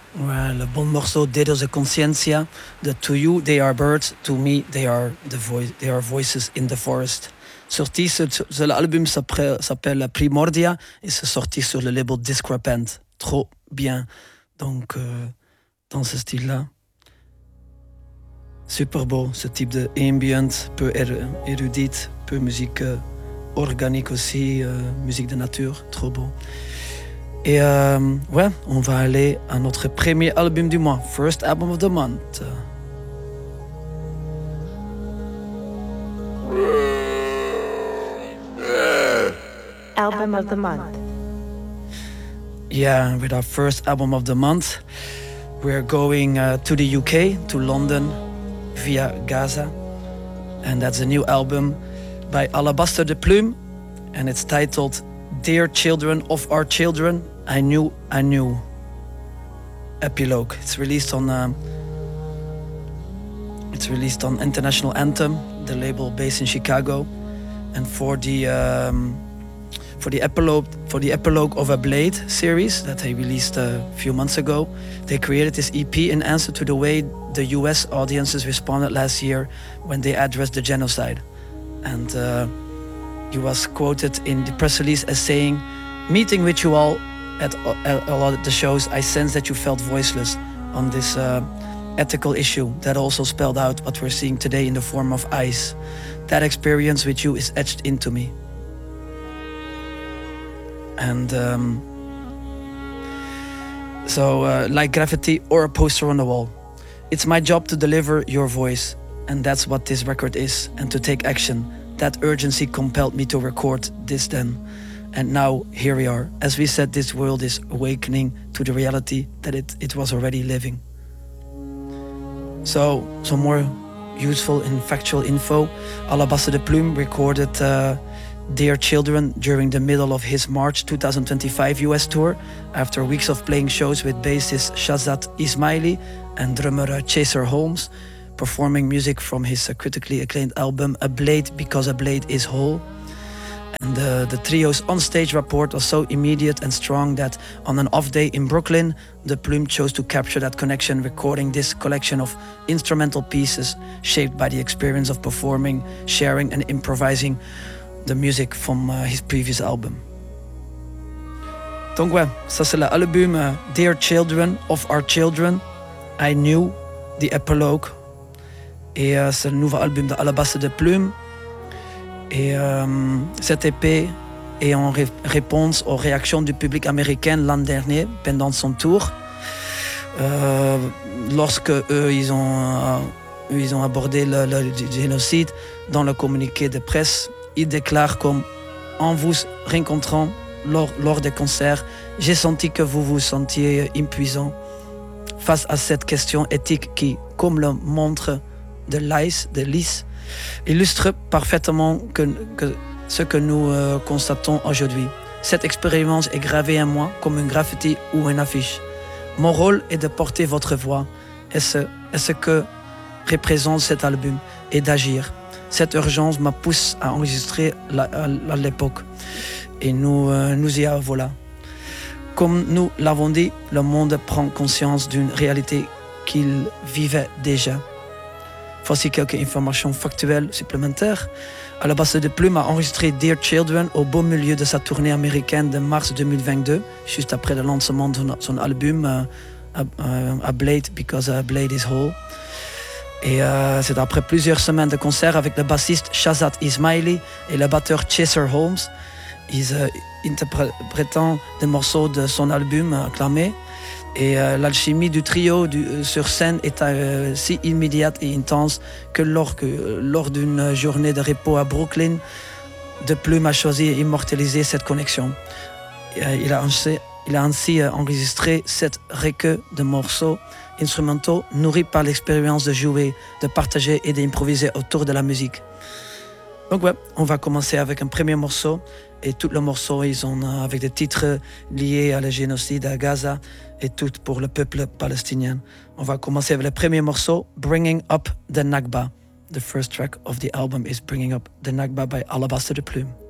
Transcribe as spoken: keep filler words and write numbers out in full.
Ouais, le bon morceau Dedos de Conciencia, de To You They Are Birds, To Me They Are the voice, They Are Voices in the Forest. Sorti, ce, ce- l'album s'appelle s'appelle Primordia et c'est sorti sur le label Discrepant. Trop bien. Donc, euh, dans ce style-là. Super beau, ce type de ambient, peu er- érudite, peu musique euh, organique aussi, euh, musique de nature, trop beau. Et euh, ouais, on va aller à notre premier album du mois, First Album of the Month. Album of the month. Yeah, with our first album of the month, we're going uh, to the U K, to London, via Gaza. And that's a new album by Alabaster de Plume, and it's titled Dear Children of Our Children, I Knew, I Knew. Epilogue. It's released on um, it's released on International Anthem, the label based in Chicago, and for the um, for the epilogue for the epilogue of a Blade series that they released a few months ago, they created this E P in answer to the way the U S audiences responded last year when they addressed the genocide, and uh, he was quoted in the press release as saying, "Meeting with you all at a lot of the shows, I sense that you felt voiceless on this uh, ethical issue that also spelled out what we're seeing today in the form of ICE. That experience with you is etched into me." And um, so, uh, like graffiti or a poster on the wall, it's my job to deliver your voice, and that's what this record is, and to take action. That urgency compelled me to record this then. And now, here we are. As we said, this world is awakening to the reality that it, it was already living. So, some more useful and factual info. Alabaster de Plume recorded uh, Dear Children during the middle of his March twenty twenty-five U S tour, after weeks of playing shows with bassist Shazad Ismaili and drummer Chaser Holmes, performing music from his uh, critically acclaimed album A Blade Because a Blade is Whole. And uh, the trio's on-stage rapport was so immediate and strong that on an off day in Brooklyn, De Plume chose to capture that connection, recording this collection of instrumental pieces shaped by the experience of performing, sharing and improvising the music from uh, his previous album. Donc ouais, ça c'est l'album uh, Dear Children of Our Children, I Knew, The Epilogue. Et uh, c'est le nouveau album de Alabaster de Plume. Et euh, cette E P est en ré- réponse aux réactions du public américain l'an dernier, pendant son tour. Euh, lorsque eux, ils ont, euh, eux, ils ont abordé le, le génocide dans le communiqué de presse, ils déclarent comme « En vous rencontrant lors, lors des concerts, j'ai senti que vous vous sentiez impuissant face à cette question éthique qui, comme le montre de l'ICE, de l'ICE, illustre parfaitement que, que ce que nous euh, constatons aujourd'hui. Cette expérience est gravée en moi comme un graffiti ou une affiche. Mon rôle est de porter votre voix et ce, et ce que représente cet album et d'agir. Cette urgence m'a poussé à enregistrer la, à, à l'époque et nous, euh, nous y voilà. Comme nous l'avons dit, le monde prend conscience d'une réalité qu'il vivait déjà. Voici quelques informations factuelles supplémentaires. Alabaster de Plume a enregistré Dear Children au beau milieu de sa tournée américaine de mars deux mille vingt-deux, juste après le lancement de son album uh, uh, A Blade Because a Blade is Whole. Et euh, c'est après plusieurs semaines de concerts avec le bassiste Shazad Ismaili et le batteur Chaser Holmes, ils euh, interprétant des morceaux de son album acclamé. Et euh, l'alchimie du trio du, euh, sur scène est euh, si immédiate et intense que lors, que, euh, lors d'une journée de repos à Brooklyn, De Plume a choisi d'immortaliser cette connexion. Et, euh, il a ainsi, il a ainsi euh, enregistré sept recueils de morceaux instrumentaux nourris par l'expérience de jouer, de partager et d'improviser autour de la musique. Donc ouais, on va commencer avec un premier morceau. Et tous les morceaux, ils sont avec des titres liés à le génocide à Gaza et tout pour le peuple palestinien. On va commencer avec le premier morceau, Bringing Up the Nakba. The first track of the album is Bringing Up the Nakba by Alabaster de Plume.